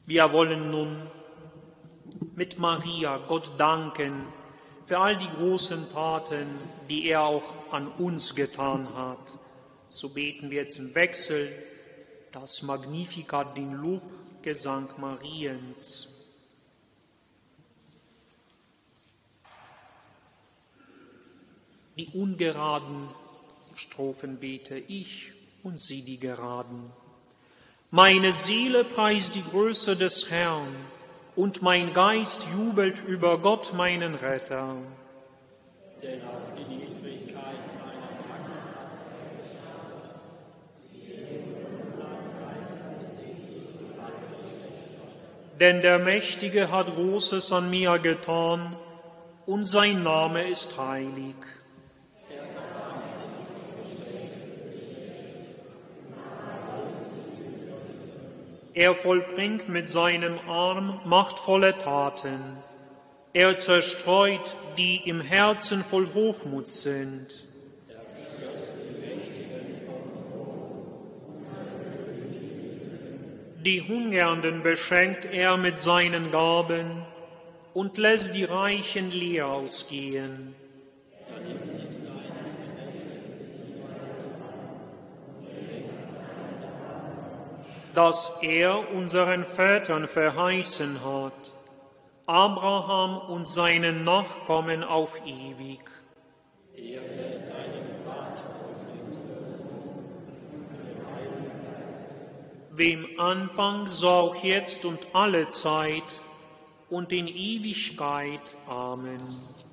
Wir wollen nun mit Maria Gott danken für all die großen Taten, die er auch an uns getan hat. So beten wir jetzt im Wechsel das Magnificat, den Lobgesang Mariens. Die ungeraden Strophen bete ich und sie die geraden. Meine Seele preist die Größe des Herrn und mein Geist jubelt über Gott, meinen Retter. Denn auf die Niedrigkeit seiner Macht denn der Mächtige hat Großes an mir getan und sein Name ist heilig. Er vollbringt mit seinem Arm machtvolle Taten. Er zerstreut, die im Herzen voll Hochmut sind. Die Hungernden beschenkt er mit seinen Gaben und lässt die Reichen leer ausgehen. Dass er unseren Vätern verheißen hat, Abraham und seinen Nachkommen auf ewig. Wem Anfang, so auch jetzt und alle Zeit und in Ewigkeit. Amen.